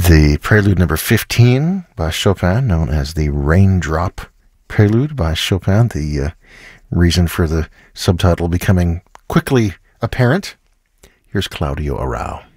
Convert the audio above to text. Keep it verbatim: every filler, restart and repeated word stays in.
The Prelude number fifteen by Chopin, known as the Raindrop Prelude by Chopin. The uh, reason for the subtitle becoming quickly apparent. Here's Claudio Arrau.